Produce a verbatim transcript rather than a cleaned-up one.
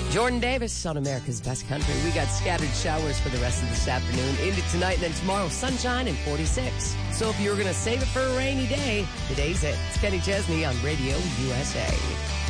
Jordan Davis on America's Best Country. We got scattered showers for the rest of this afternoon. Into tonight and then tomorrow, sunshine and forty-six. So if you were going to save it for a rainy day, today's it. It's Kenny Chesney on Radio U S A.